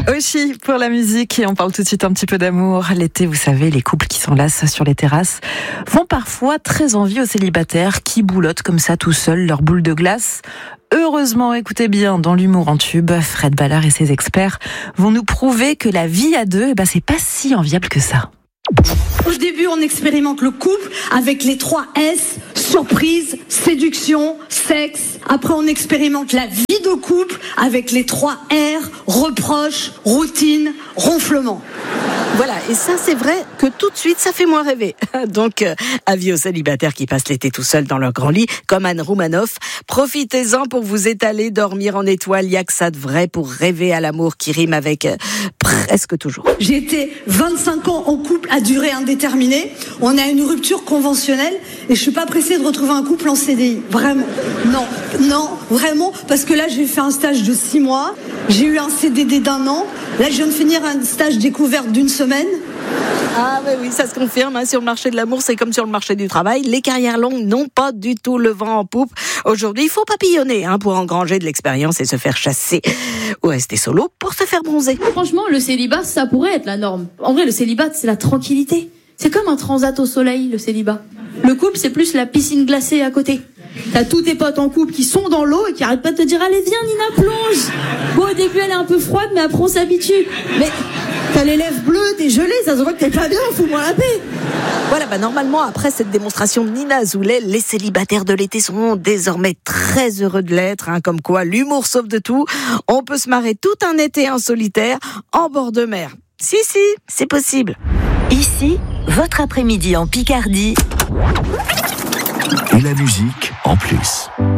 Aussi pour la musique, et on parle tout de suite un petit peu d'amour. L'été, vous savez, les couples qui s'enlacent sur les terrasses font parfois très envie aux célibataires qui boulottent comme ça tout seuls leur boule de glace. Heureusement, écoutez bien, dans l'humour en tube, Fred Ballard et ses experts vont nous prouver que la vie à deux, c'est pas si enviable que ça. Au début, on expérimente le couple avec les 3 S, surprise, séduction, sexe. Après, on expérimente la vie de couple avec les 3 R, reproche, routine, ronflement. Voilà, et ça c'est vrai que tout de suite ça fait moins rêver. Donc avis aux célibataires qui passent l'été tout seuls dans leur grand lit, comme Anne Roumanoff, profitez-en pour vous étaler, dormir en étoile, il y a que ça de vrai pour rêver à l'amour qui rime avec presque toujours. J'ai été 25 ans en couple à durée indéterminée, on a une rupture conventionnelle et je suis pas pressée de retrouver un couple en CDI, vraiment. Non, vraiment, parce que là j'ai fait un stage de 6 mois, j'ai eu un CDD d'1 an, là je viens de finir un stage découverte d'1 semaine. Ah oui, ça se confirme, sur le marché de l'amour, c'est comme sur le marché du travail. Les carrières longues n'ont pas du tout le vent en poupe. Aujourd'hui, il faut papillonner pour engranger de l'expérience et se faire chasser ou rester solo pour se faire bronzer. Franchement, le célibat, ça pourrait être la norme. En vrai, le célibat, c'est la tranquillité. C'est comme un transat au soleil, le célibat. Le couple, c'est plus la piscine glacée à côté. T'as tous tes potes en couple qui sont dans l'eau et qui arrêtent pas de te dire « Allez, viens Nina, plonge !» Bon, au début, elle est un peu froide, mais après, on s'habitue. Mais t'as les lèvres bleues, t'es gelée, ça se voit que t'es pas bien, fous-moi la paix. Voilà, normalement, après cette démonstration de Nina Azoulay, les célibataires de l'été seront désormais très heureux de l'être, comme quoi l'humour sauve de tout. On peut se marrer tout un été en solitaire, en bord de mer. Si, c'est possible. Ici, votre après-midi en Picardie. Et la musique en plus.